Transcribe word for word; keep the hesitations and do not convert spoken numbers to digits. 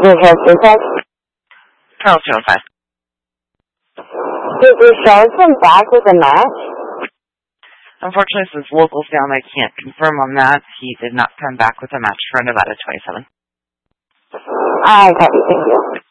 New Hampshire five. Charles Jones five. Did Richard come back with a match? Unfortunately, since local's down, I can't confirm on that. He did not come back with a match for Nevada twenty-seven. I got you. Thank you.